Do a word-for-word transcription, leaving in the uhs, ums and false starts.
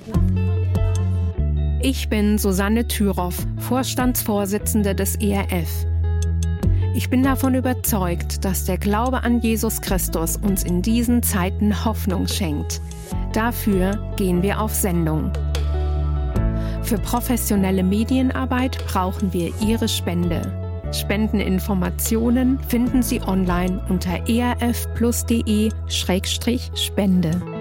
Ich bin Susanne Thüroff, Vorstandsvorsitzende des E R F. Ich bin davon überzeugt, dass der Glaube an Jesus Christus uns in diesen Zeiten Hoffnung schenkt. Dafür gehen wir auf Sendung. Für professionelle Medienarbeit brauchen wir Ihre Spende. Spendeninformationen finden Sie online unter erfplus punkt de Schrägstrich Spende.